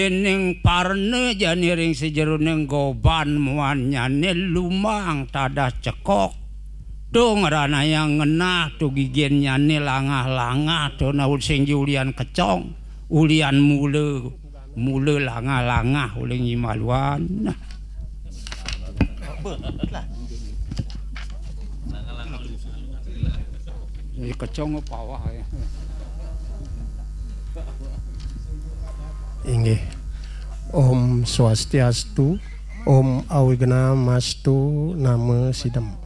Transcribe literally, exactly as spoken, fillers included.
ning parne janiring sejeroning goban muan nyane lumang tada cekok dong rana yang ngenah tu gigen nyane langah-langah tu naul sing julian kecong ulian mule mule langah-langah uling imaluan nah. Ini kecong bawah ya. Inggih. Om Swastiastu, Om Awigna Mastu Nama Sidam.